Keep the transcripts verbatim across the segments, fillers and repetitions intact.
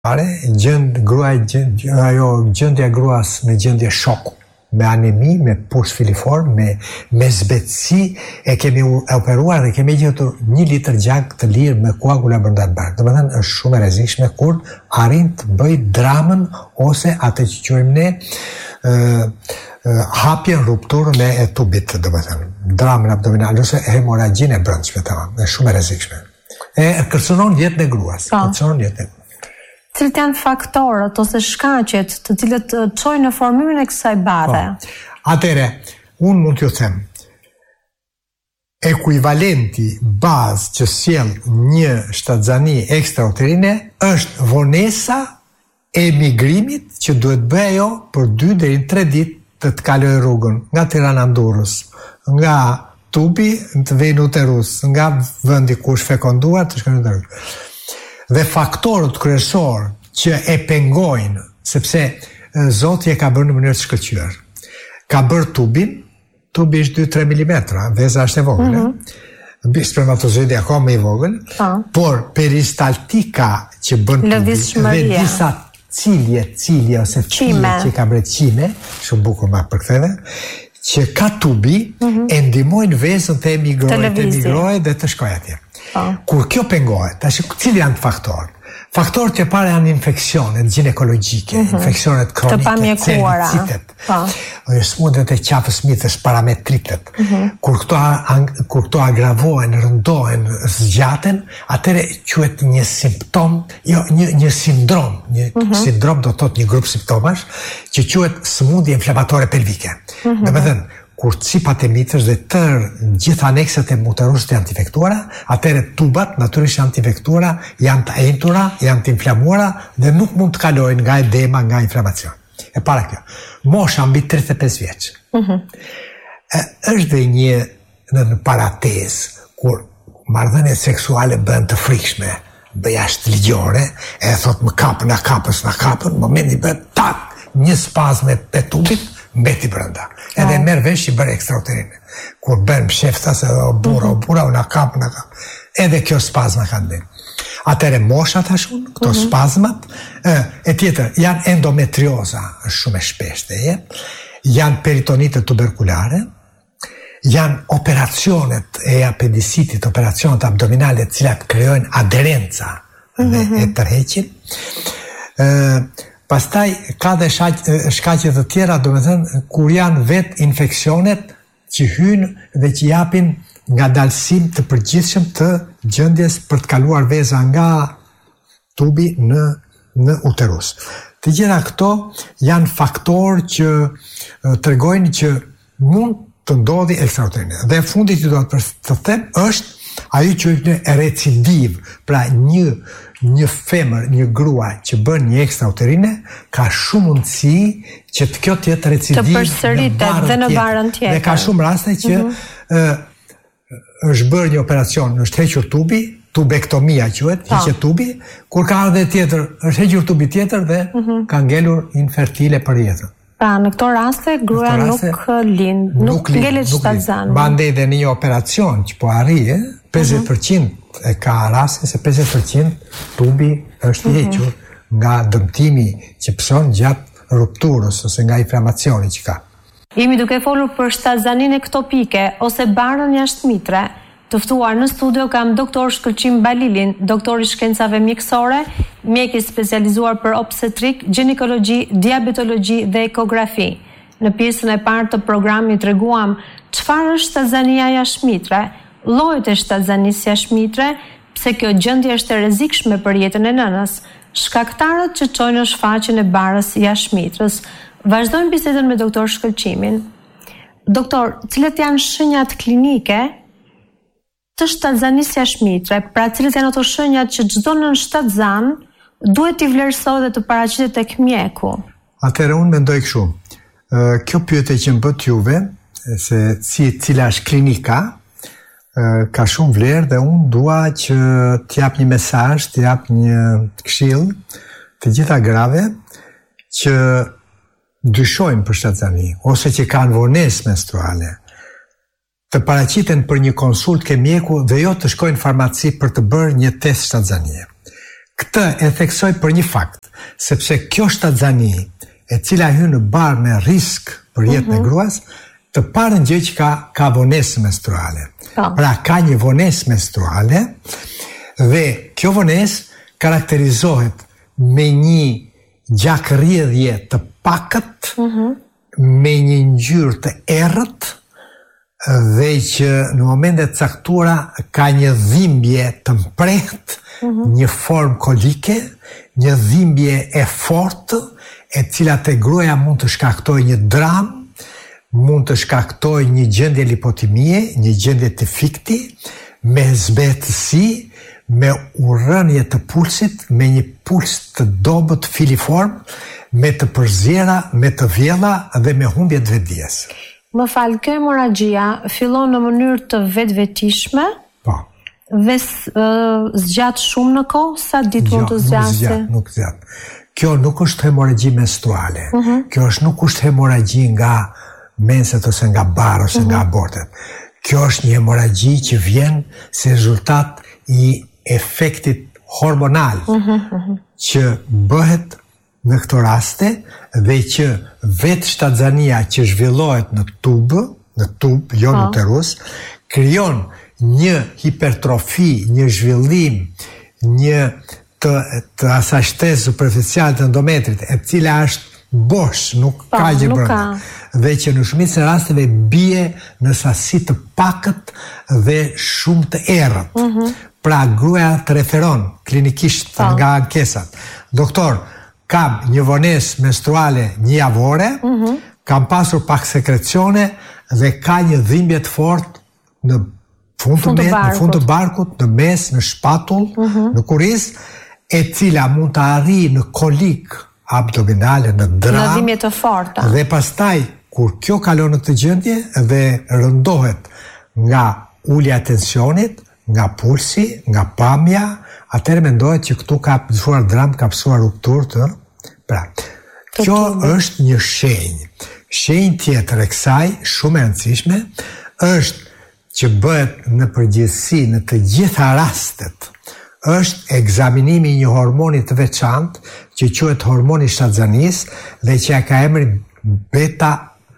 Gjend, gruaj, gjend, ajo gjendja e gruas në gjendje shoku, me anemi, me push filiform, me, me zbetësi, e kemi operuar dhe kemi gjetur një litër gjak të lirë me koagula brenda të barë. Domethënë është shumë e rrezikshme kur arrin të bëj dramën ose atë që quajmë ne ë hapjen, rupturën e tubit, domethënë dramën abdominale ose hemoragjinë e brendshme, tamam, është shumë e rrezikshme. E kërcënon jetën e gruas, kërcënon jetën e gruas. Cilët janë faktorët ose shkaqet të cilët çojnë në formimin e kësaj bare? Po. Atëre, unë mund t'ju them, ekuivalenti bazë që sjell një shtatzani ekstrauterine është vonesa e emigrimit që duhet bëj ajo për dy deri në tre ditë të të kaloj rrugën nga Tirana në Durrës, nga tubi të vej në uterus, nga vendi ku është fekonduar të shkojë në uterus. Dhe faktorët kryesorë që e pengojnë, sepse Zoti e ka bërë në mënyrë të shkëlqyer. Ka bërë tubin, tubi është dy tre milimetra, veza është e vogël, mm-hmm. spermatozoidi akoma i vogël, ah. por peristaltika që bën tubi dhe disa cilje, cilje ose cilje që ka bërë qime, shumë bukur ma përktheve, që ka tubi mm-hmm. e ndihmojnë vezën të emigrojë, të emigrojë dhe të shkojë atje. Oh. Kur kjo pengohet, tash cili janë faktorë? Faktorët që parë janë infeksionet ginekologjike, mm-hmm. infeksionet kronike, celicitet, oh. smundet e qafës mitës, parametritet. Mm-hmm. Kur këto, kur këto agravohen, rëndohen, zgjaten, atëre quhet një simptom, jo, një, një sindrom, një mm-hmm. sindrom do të thotë një grup simptomash, që quhet sëmundje inflamatore pelvike. Mm-hmm. Domethënë, kur cipat e mitës dhe tërë gjithë anekset e uterusut janë të infektuara, atëre tubat natyrisht janë të infektuara, janë të entura, janë të inflamuara dhe nuk mund të kalojnë nga edema, nga inflamacion. E para kjo. Mosha mbi tridhjetë e pesë vjeç. Mm-hmm. e, është dhe një në paratezë kur marrëdhëniet seksuale bëhen të frikshme, bëj jashtë ligjore, e thot më kapën, na kapës, na kapën, në momenti bëhet tak, një spazme të tubit, mbeti brenda. Edhe oh. merr vesh i bërë ekstrauterine. Kur bën shefta se o burra, o burra, una kap, una kap. Edhe kjo spazma kanë bën. Atëre mosha tashun, këto mm-hmm. spazmat, e, e tjetër, janë endometrioza, është shumë e shpeshtë, e, janë peritonitë tuberkulare, janë operacionet e apendicitit, operacionet abdominale, cilat krijojnë aderenca mm-hmm. dhe e tërheqin. Ë Pastaj ka dhe shkaqe të tjera, do me thënë, kur janë vetë infeksionet që hynë dhe që japin nga dalsim të përgjithshëm të gjendjes për të kaluar veza nga tubi në, në uterus. Të gjitha këto janë faktorë që tregojnë që mund të ndodhi ekstrauterine. Dhe fundit që do të them është ajo që është një recidiv, pra një një femër, një grua që bën një ekstrauterine, ka shumë mundësi që të kjo të jetë recidiv të përsëritet dhe në barën tjetër. Dhe ka shumë raste që mm-hmm. uh, është bërë një operacion, është hequr tubi, tubektomia quhet, heqet tubi, kur ka ardhe tjetër, është hequr tubi tjetër dhe mm-hmm. ka ngelur infertile për jetën. Pra, në këto raste, gruaja nuk lind, nuk, nuk ngelet shtatzan. Bandej dhe një operacion që po arrije, pesëdhjetë përqind e ka raste se pesëdhjetë përqind tubi është i hequr nga dëmtimi që pëson gjatë rupturës ose nga inflamacioni që ka. Jemi duke folur për shtatzanin e ektopike ose barën jashtëmitre. Të ftuar në studio kam doktor Shkëlqim Balilin, doktor i shkencave mjekësore, mjek i specializuar për obstetrik, ginekologji, diabetologji dhe ekografi. Në pjesën e parë të programit treguam çfarë është shtatzania jashtëmitre, llojet e shtatzanisë jashtëmitre, pse kjo gjendje është e rrezikshme për jetën e nënës, shkaktarët që çojnë në shfaqjen e barës jashtëmitrës. Vazhdojmë bisedën me doktor Shkëlqimin. Doktor, cilat janë shenjat klinike të shtatzanisë jashtëmitre, pra cilët janë ato shenjat që çdo nën shtatzan duhet t'i vlerësojë dhe të paraqitet tek mjeku? Atëherë unë mendoj kështu. Kjo pyetje që më bët juve, se si cila është klinika, ka shumë vlerë dhe unë dua që t'jap një mesazh, t'jap një këshill të gjitha grave që dyshojnë për shtatzani ose që kanë vonesë menstruale, të paraqiten për një konsult ke mjeku dhe jo të shkojnë në farmaci për të bërë një test shtatzanie. Këtë e theksoj për një fakt, sepse kjo shtatzani, e cila hyn në barë me risk për jetën e gruas, të parën gjë që ka, ka vonesë menstruale. Pra, ka një vonesë menstruale, dhe kjo vonesë karakterizohet me një gjakërrjedhje të pakët, me një ngjyrë të errët, dhe që në momentet caktuara ka një dhimbje të mprehtë, një formë kolike, një dhimbje e fortë, e cila te gruaja mund të shkaktojë një dramë, mund të shkaktojë një gjendje lipotimie, një gjendje të fikti, me zbetësi, me urrënie të pulsit, me një puls të dobët filiform, me të përzjera, me të vjella dhe me humbje të vetdijes. Më falë, kjo hemoragjia fillon në mënyrë të vetvetishme, po, dhe zgjat shumë në kohë, sa ditë mund të zgjasë? Jo, nuk zgjat, nuk zgjat. Kjo nuk është hemoragji menstruale. Uh-huh. Kjo është nuk është hemoragji nga menset ose nga barë ose uh-huh. nga abortet. Kjo është një hemoragji që vjen si rezultat i efektit hormonal uh-huh. që bëhet në këto raste dhe që vetë shtatzania që zhvillohet në tubë, në tubë, jo në uterus, krijon një hipertrofi, një zhvillim, një të, të asaj shtesë superficiale të endometrit, e cila është bosh, nuk pa, ka gjë brenda. Dhe që në shumicën e rasteve bie në sasi të pakët dhe shumë të errët. Uh-huh. Pra gruaja të referon klinikisht pa. Nga ankesat. Doktor, kam një vonesë menstruale një javore, uh-huh. kam pasur pak sekrecione dhe ka një dhimbje të fortë në fund të, fund të, në fund të barkut, në mes, në shpatull, uh-huh. në kuriz, e cila mund të arrijë në kolik abdominale, në dram, në dhimbje të forta. Dhe pastaj, kur kjo kalon në këtë gjendje dhe rëndohet nga ulja e tensionit, nga pulsi, nga pamja, atëherë mendohet që këtu ka pësuar dram, ka pësuar ruptur të. Pra, kjo është një shenjë. Shenjë tjetër e kësaj, shumë e rëndësishme, është që bëhet në përgjithësi në të gjitha rastet, është egzaminimi një hormoni të veçantë, që quhet hormoni shtatzanis dhe që ka emrin beta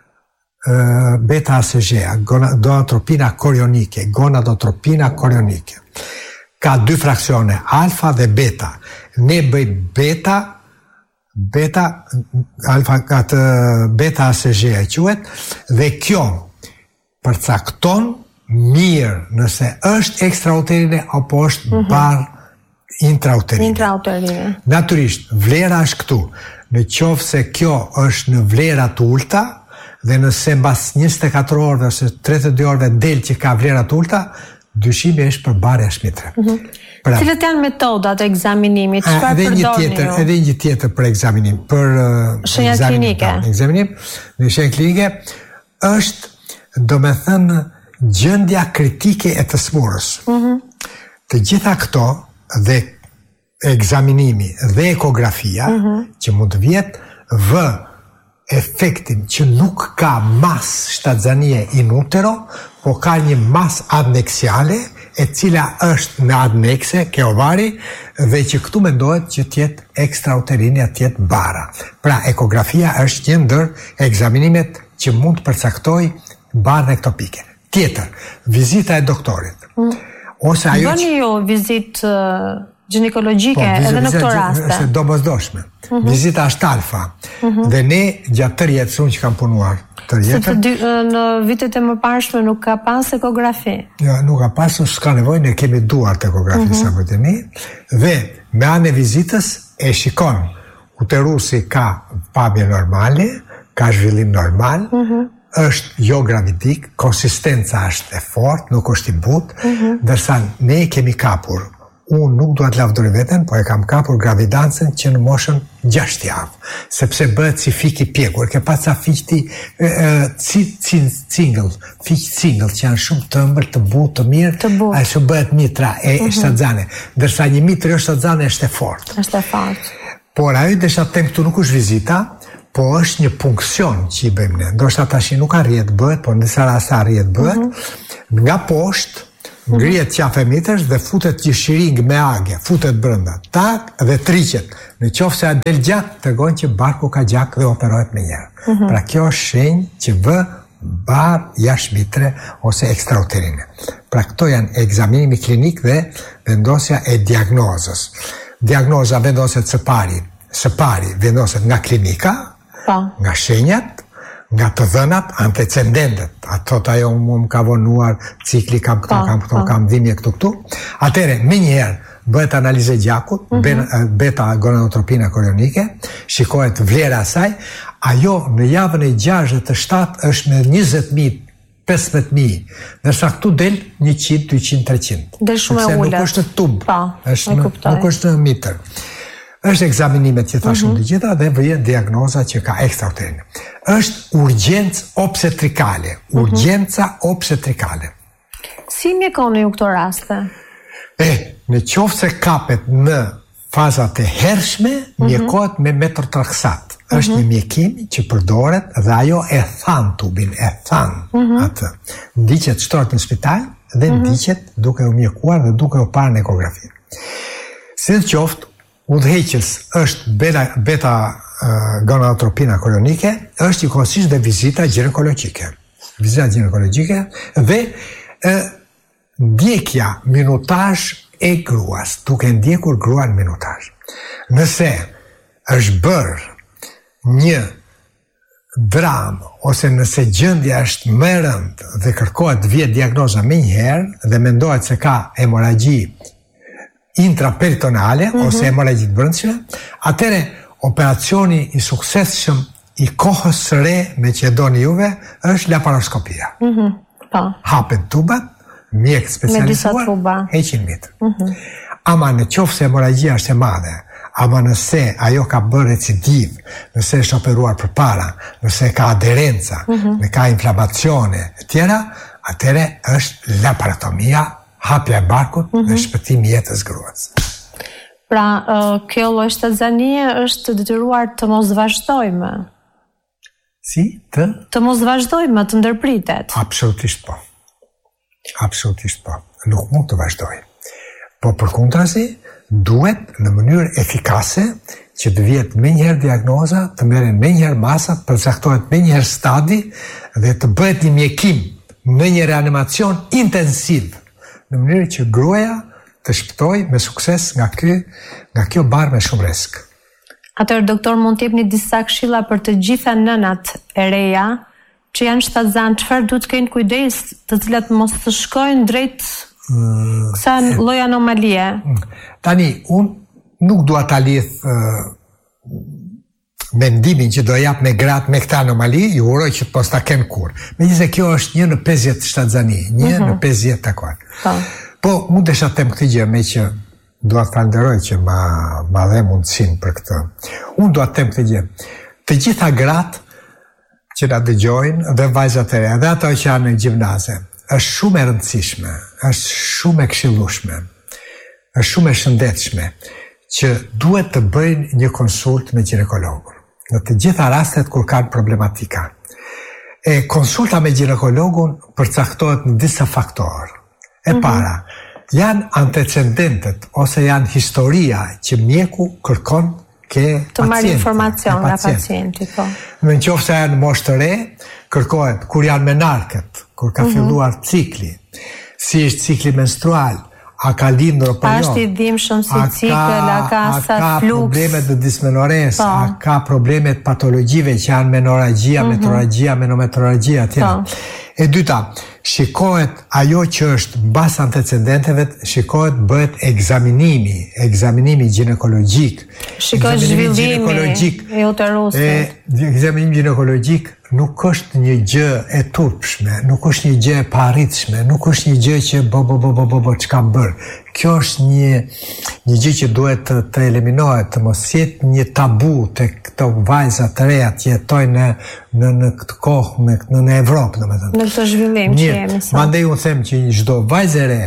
uh, beta A C G-a, gonadotropina korionike, gonadotropina korionike. Ka dy fraksione, alfa dhe beta. Ne bëjmë beta, beta, alfa, atë beta A C G e quhet, dhe kjo përcakton mirë nëse është ekstrauterine apo është mm-hmm. barë intrauterine. Intrauterine. Natyrisht, vlera është këtu. Në qoftë se kjo është në vlera të ulta, dhe nëse mbas njëzet e katër orëve ose tridhjetë e dy orëve del që ka vlera të ulta, dyshimi është për barja shmitre. Mm-hmm. Pra, cilët janë metodat e ekzaminimit? Çfarë përdorni ju? Edhe një tjetër për ekzaminim, për shenja klinike. Ekzaminim, në shenjë klinike është, do me thënë, gjendja kritike e të smurës. Mm-hmm. Të gjitha këto dhe ekzaminimi dhe ekografia, mm-hmm. që mund të vjetë vë efektin që nuk ka mas shtatzanie in utero, po ka një mas adneksiale, e cila është në adnekse, ke ovari, dhe që këtu mendohet që tjetë ekstrauterine, tjetë bara. Pra, ekografia është një ndër ekzaminimet që mund të përcaktoj barën ektopike. Tjetër, vizita e doktorit. Mm. Ose ajo Bëni ju vizitë uh, ginekologjike po, edhe në këto raste? Është domosdoshme. Mm-hmm. Vizita është alfa. Mm-hmm. Dhe ne, gjatë të jetës, unë që kam punuar të jetën... Se në vitet e më parshme nuk ka pas ekografi? Ja, nuk ka pas, s'ka nevoj, ne kemi duar të ekografi mm-hmm. sa për të mi. Dhe me anë e vizitës e shikon, uterusi ka pamje normale, ka zhvillim normal, mm-hmm. është jo gravidik, konsistenca është e fort, nuk është i but, mm-hmm. dërsa ne kemi kapur. Unë nuk duhet lavdori veten, po e kam kapur gravidancën që në moshën gjashtë javë, sepse bëhet si fik i pjekur, ke pa ca fiqti single, fiq single, që janë shumë të ëmbël, të butë, të mirë, a që bëhet mitra e uh-huh. shtatzane, dërsa një mitrë e shtatzane është e fort. Është e fort. Por ajo desha të tem këtu nuk është vizita, po është një punksion që i bëjmë ne. Ndoshta tash nuk arrit bëhet, por në disa raste arrit bëhet. Uh-huh. Nga poshtë ngrihet qafë e mitësh dhe futet një shiring me agje, futet brenda, tak dhe triqet. Në qoftë se a del gjak, tregon që barku ka gjak dhe operohet me njëherë. Mm-hmm. Pra kjo është shenjë që vë barë jashmitre ose ekstrauterine. Pra këto janë egzaminimi klinik dhe vendosja e diagnozës. Diagnoza vendoset së pari, së pari vendoset nga klinika, pa. Nga shenjat, nga të dhënat, antecedentet. Ato të ajo më më ka vonuar, cikli kam këto, pa, kam këto, pa. Kam dhimje këtu këtu. Atere, me njëherë, bëhet analize gjakut, mm-hmm. beta gonadotropina korionike, shikohet vlera asaj, ajo në javën e gjashtë të shtatë është me njëzet mijë, pesëmbëdhjetë mijë, nërsa këtu del njëqind, dyqind, treqind. Del shumë e ullet. Nuk është në tub, pa, është në, nuk është në mitër. Është egzaminimet që thashëm mm-hmm. të gjitha dhe vjen diagnoza që ka ekstrauterine. Është urgjencë obstetrikale, urgjenca mm-hmm. obstetrikale. Si mjekoni ju këto raste? E, në qoftë se kapet në fazat e hershme, mm-hmm. mjekohet me metrotraksat. Mm-hmm. Është një mjekim që përdoret dhe ajo e than tubin, e than mm-hmm. atë. Ndiqet shtrohet në spital dhe mm-hmm. ndiqet duke u mjekuar dhe duke u parë në ekografi. Si të qoftë, udhëheqës është beta, beta uh, gonadotropina korionike, është i kohësisht dhe vizita ginekologjike. Vizita ginekologjike dhe uh, ndjekja minutazh e gruas, duke ndjekur gruan minutazh. Nëse është bërë një dram ose nëse gjendja është më e rëndë dhe kërkohet vjet diagnoza më njëherë dhe mendohet se ka hemoragji intraperitonale mm-hmm. ose hemoragji të brendshme, atëre operacioni i suksesshëm i kohës së re me që e doni juve është laparoskopia. Mm-hmm. Pa. Hapen tubat, mjek specializuar, heqin mitër. Mm-hmm. Ama në qoftë se hemorragjia është e madhe, ama nëse ajo ka bërë recidiv, nëse është operuar përpara, nëse ka aderenca, mm-hmm. nëse ka inflamacione e tjera, atëre është laparotomia, hapja e barkut mm-hmm. dhe shpëtimi i jetës gruas. Pra, uh, kjo lloj shtatzanie është detyruar të mos vazhdojmë. Si? Të? Të mos vazhdojmë, të ndërpritet. Absolutisht po. Absolutisht po. Nuk mund të vazhdoj. Po përkundrazi, duhet në mënyrë efikase që të vjet me njëherë diagnoza, të merren me njëherë masa, përcaktohet me njëherë stadi dhe të bëhet një mjekim në një reanimacion intensiv, në mënyrë që gruaja të shpëtoj me sukses nga ky, nga kjo barë me shumë risk. Atëherë, doktor, mund të jepni disa këshilla për të gjitha nënat e reja që janë shtatzan, çfarë duhet të kenë kujdes, të cilat mos të shkojnë drejt mm, kësaj lloj anomalie? Tani, unë nuk dua ta lidh uh, mendimin që do jap me gratë me këtë anomali, ju uroj që të mos ta kenë kurrë. Megjithëse kjo është një në pesëdhjetë shtatzani, një uh-huh. në pesëdhjetë takon. Po. Po, mund desha të them këtë gjë, me që dua të falenderoj që ma ma dhe mundësinë për këtë. Unë dua të them këtë gjë. Të gjitha gratë që na dëgjojnë dhe vajzat e reja, dhe ato që janë në gjimnaze, është shumë e rëndësishme, është shumë e këshillueshme, është shumë e shëndetshme që duhet të bëjnë një konsult me ginekologun. Në të gjitha rastet kur kanë problematika. E konsulta me ginekologun përcaktohet në disa faktorë. E para, mm-hmm. janë antecedentet ose janë historia që mjeku kërkon ke pacienti. Të marrë informacion nga pacienti, po. Në qoftë se janë moshë të re, kërkohet kur janë menarket, kur ka mm-hmm. filluar cikli, si është cikli menstrual, a ka lindur apo jo? A është i dhimbshëm si cikël, a ka sa fluks? A ka problemet të dismenores, a ka problemet patologjive që janë menorragjia, mm-hmm. metrorragjia, menometrorragjia, tjera. E dyta, shikohet ajo që është mbas antecedenteve, shikohet bëhet egzaminimi, egzaminimi ginekologjik. Shikohet zhvillimi i uterusit. Egzaminimi ginekologjik nuk është një gjë e turpshme, nuk është një gjë e paarritshme, nuk është një gjë që bo bo bo bo bo bo çka bër. Kjo është një një gjë që duhet të, të eliminohet, të mos jetë një tabu tek këto vajza të reja që jetojnë në në në këtë kohë me në, në Evropë, domethënë. Në këtë zhvillim që jemi sa. Mandej unë them që çdo vajzë e re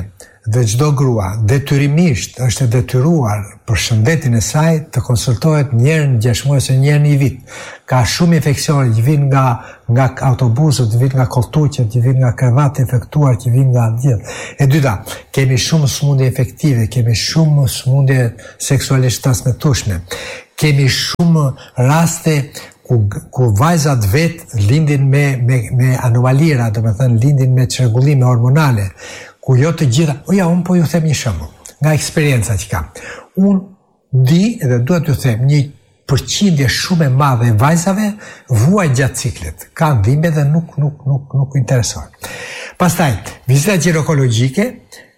dhe çdo grua detyrimisht është e detyruar për shëndetin e saj të konsultohet një herë në gjashtë muaj ose një herë në një vit. Ka shumë infeksione që vijnë nga nga autobusët, që vijnë nga koltuqet, që vijnë nga krevat infektuar, që vijnë nga gjithë. E dyta, kemi shumë sëmundje infektive, kemi shumë sëmundje seksualisht transmetueshme. Kemi shumë raste ku, ku vajzat vetë lindin me, me, me anomalira, do me thënë lindin me çrregullime hormonale, ku jo të gjitha, o ja, unë po ju them një shembull, nga eksperienca që kam. Unë di edhe duhet ju them një përqindje shumë e madhe e vajzave vuaj gjatë ciklit. Ka dhimbje dhe nuk nuk nuk nuk intereson. Pastaj, vizita ginekologjike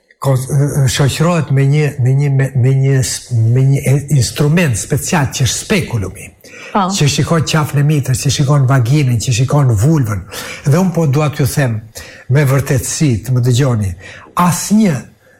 shoqërohet me një me një me, me një me një instrument special që është spekulumi. Oh. Që shikon qafën e mitrës, që shikon vaginën, që shikon vulvën. Dhe unë po dua t'ju them me vërtetësi, të më dëgjoni, asnjë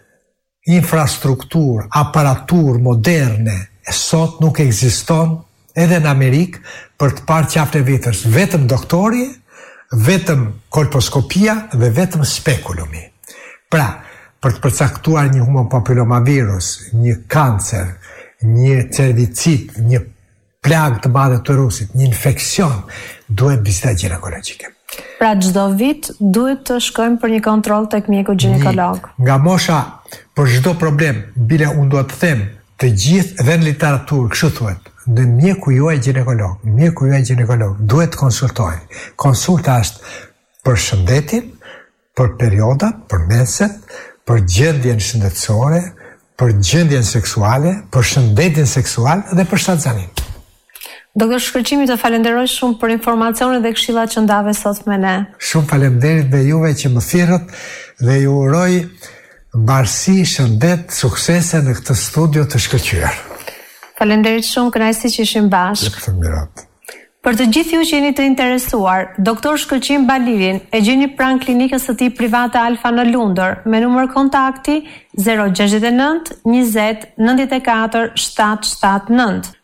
infrastrukturë, aparaturë moderne sot nuk ekziston edhe në Amerikë për të parë qafën e mitrës. Vetëm doktori, vetëm kolposkopia dhe vetëm spekulumi. Pra, për të përcaktuar një human papillomavirus, një kancer, një cervicit, një plagë të madhe të rusit, një infeksion, duhet vizita ginekologjike. Pra çdo vit duhet të shkojmë për një kontroll tek mjeku ginekolog. Nga mosha, për çdo problem, bile unë duhet të them, të gjithë dhe në literaturë, kështu thuhet, dhe mjeku juaj ginekolog, mjeku juaj ginekolog, duhet të konsultojnë. Konsulta është për shëndetin, për perioda, për meset, për gjendjen shëndetësore, për gjendjen seksuale, për shëndetin seksual dhe për shtatzanin. Doktor Shkëlqimi, të falenderoj shumë për informacionet dhe këshillat që ndave sot me ne. Shumë faleminderit dhe juve që më thirrët dhe ju uroj mbarësi, shëndet, suksese në këtë studio të shkëlqyer. Faleminderit shumë, kënaqësi që ishim bashkë. Faleminderit. Për të gjithë ju që jeni të interesuar, doktor Shkëlqim Balilin e gjeni pranë klinikës së tij private Alfa në Lundër me numër kontakti zero gjashtëdhjetë e nëntë njëzet nëntëdhjetë e katër shtatësto shtatëdhjetë e nëntë.